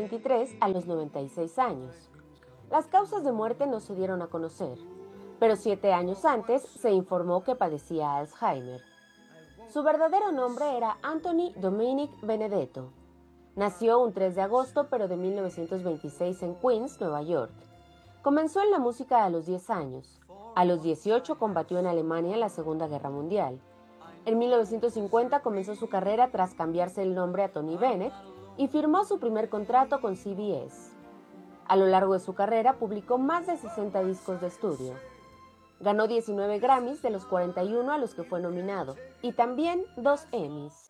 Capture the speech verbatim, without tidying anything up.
veintitrés a los noventa y seis años. Las causas de muerte no se dieron a conocer, pero siete años antes se informó que padecía Alzheimer. Su verdadero nombre era Anthony Dominic Benedetto. Nació un tres de agosto, pero de mil novecientos veintiséis en Queens, Nueva York. Comenzó en la música a los diez años. A los dieciocho combatió en Alemania en la Segunda Guerra Mundial. En mil novecientos cincuenta comenzó su carrera tras cambiarse el nombre a Tony Bennett y firmó su primer contrato con C B S. A lo largo de su carrera publicó más de sesenta discos de estudio. Ganó diecinueve Grammys de los cuarenta y uno a los que fue nominado, y también dos Emmys.